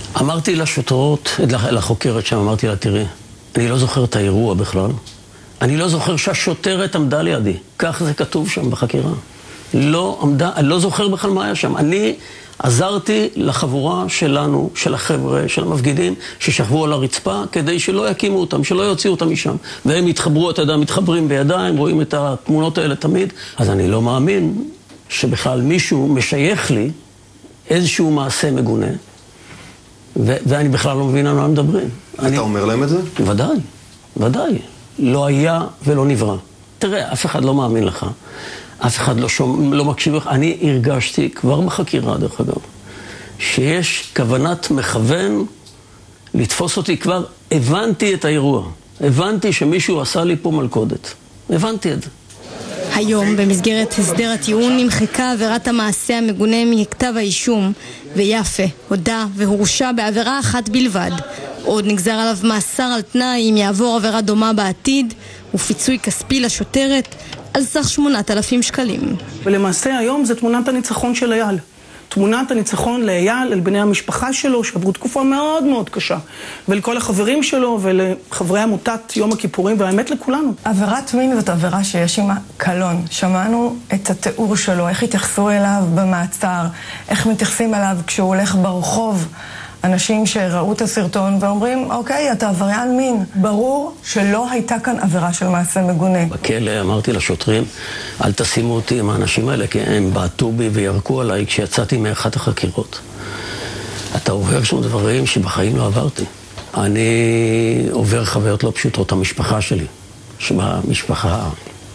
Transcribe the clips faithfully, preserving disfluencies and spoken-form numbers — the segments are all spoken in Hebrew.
אמרתי לשוטרות, לחוקרת שם, אמרתי לה, תראי, אני לא זוכר את האירוע בכלל. אני לא זוכר שהשוטרת עמדה לידי. כך זה כתוב שם בחקירה. לא עמדה, אני לא זוכר בכלל מה היה שם. אני עזרתי לחבורה שלנו, של החבר'ה, של המפגינים, ששכבו על הרצפה, כדי שלא יקימו אותם, שלא יוציאו אותם משם. והם התחברו, אתה יודע, מתחברים בידיים, רואים את התמונות האלה תמיד. אז אני לא מאמין שבכלל מישהו משייך לי איזשהו מעשה מגונה, ו- ואני בכלל לא מבין על מה מדברים. אתה אני... אומר להם את זה? ודאי, ודאי. לא היה ולא נברא. תראה, אף אחד לא מאמין לך. אף אחד לא, שומע, לא מקשיב לך. אני הרגשתי כבר בחקירה, דרך אגב, שיש כוונת מכוון לתפוס אותי. כבר הבנתי את האירוע. הבנתי שמישהו עשה לי פה מלכודת. הבנתי את זה. היום, במסגרת הסדר הטיעון, נמחקה עבירת המעשה המגונה מכתב האישום, ויפה הודה והורשע בעבירה אחת בלבד. עוד נגזר עליו מאסר על תנאי אם יעבור עבירה דומה בעתיד, ופיצוי כספי לשוטרת על סך שמונת אלפים שקלים. ולמעשה היום זה תמונת הניצחון של אייל. תמונת הניצחון לאייל, אל בני המשפחה שלו, שעברו תקופה מאוד מאוד קשה. ולכל החברים שלו ולחברי עמותת יום הכיפורים, והאמת לכולנו. עבירת מין זאת עבירה שיש עימה קלון. שמענו את התיאור שלו, איך התייחסו אליו במעצר, איך מתייחסים אליו כשהוא הולך ברחוב. אנשים שראו את הסרטון ואומרים, אוקיי, אתה עבריין מין. ברור שלא הייתה כאן עבירה של מעשה מגונה. בכלא אמרתי לשוטרים, אל תשימו אותי עם האנשים האלה, כי הם בעטו בי וירקו עליי כשיצאתי מאחת החקירות. אתה עובר שם דברים שבחיים לא עברתי. אני עובר חוויות לא פשוטות, המשפחה שלי, שבמשפחה...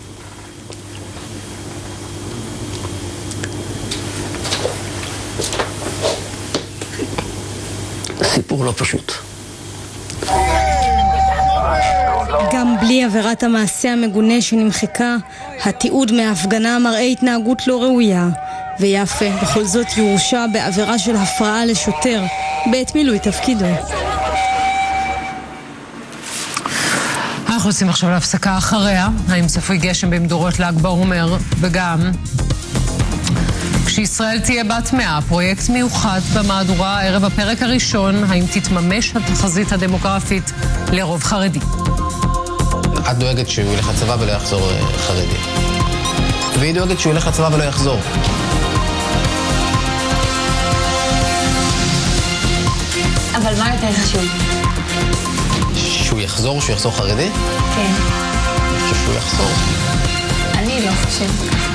סיפור לא פשוט. גם בלי עבירת המעשה המגונה שנמחקה, התיעוד מההפגנה מראה התנהגות לא ראויה, ויפה בכל זאת יורשע בעבירה של הפרעה לשוטר בעת מילוי תפקידו. אנחנו עושים עכשיו להפסקה אחריה. האם צפוי גשם במדורות ל"ג בעומר, וגם כשישראל תהיה בת מאה, פרויקט מיוחד במהדורה ערב הפרק הראשון, האם תתממש התחזית הדמוגרפית לרוב חרדי? את דואגת שהוא ילך לצבא ולא יחזור חרדי. והיא דואגת שהוא ילך לצבא ולא יחזור. אבל מה יותר חשוב? שהוא יחזור, שהוא יחזור חרדי? כן. אני חושב שהוא יחזור. אני לא חושבת ככה.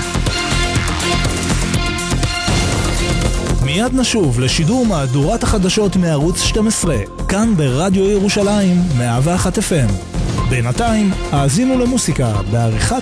מיד נשוב לשידור מהדורת החדשות מערוץ שתים עשרה, כאן ברדיו ירושלים מאה ואחת אף אם. בינתיים, האזינו למוסיקה בעריכת